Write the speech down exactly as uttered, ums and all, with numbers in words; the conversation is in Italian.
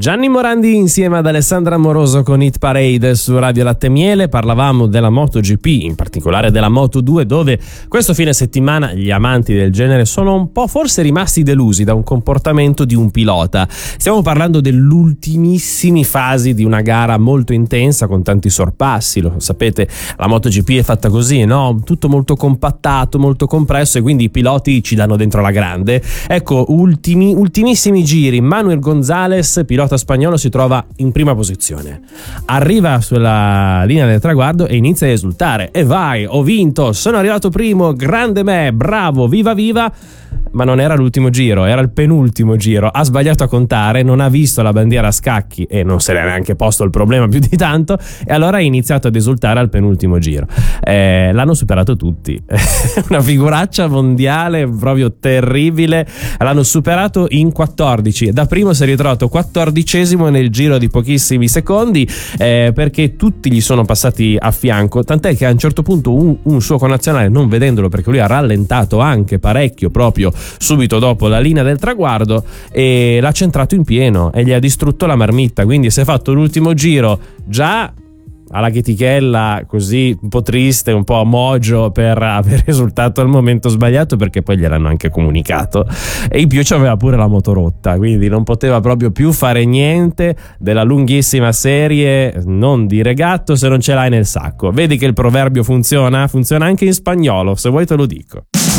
Gianni Morandi insieme ad Alessandra Amoroso con Hit Parade su Radio Latte Miele. Parlavamo della MotoGP, in particolare della Moto due, dove questo fine settimana gli amanti del genere sono un po' forse rimasti delusi da un comportamento di un pilota. Stiamo parlando dell'ultimissimi fasi di una gara molto intensa con tanti sorpassi. Lo sapete, la MotoGP è fatta così, no? Tutto molto compattato, molto compresso, e quindi i piloti ci danno dentro la grande. Ecco, ultimi, ultimissimi giri, Manuel Gonzalez, pilota spagnolo, si trova in prima posizione, arriva sulla linea del traguardo e inizia a esultare: e vai, ho vinto, sono arrivato primo, grande me, bravo, viva viva. Ma non era l'ultimo giro, era il penultimo giro. Ha sbagliato a contare, non ha visto la bandiera a scacchi e non se l'è neanche posto il problema più di tanto, e allora ha iniziato ad esultare al penultimo giro. Eh, l'hanno superato tutti. Una figuraccia mondiale proprio terribile. L'hanno superato in quattordici. Da primo si è ritrovato quattordicesimo nel giro di pochissimi secondi, eh, perché tutti gli sono passati a fianco, tant'è che a un certo punto un, un suo connazionale, non vedendolo perché lui ha rallentato anche parecchio proprio subito dopo la linea del traguardo, e l'ha centrato in pieno e gli ha distrutto la marmitta. Quindi si è fatto l'ultimo giro già alla chetichella, così un po' triste, un po' mogio per aver esultato al momento sbagliato, perché poi gliel'hanno anche comunicato, e in più c'aveva pure la moto rotta, quindi non poteva proprio più fare niente della lunghissima serie non di regatto se non ce l'hai nel sacco. Vedi che il proverbio funziona? Funziona anche in spagnolo, se vuoi te lo dico.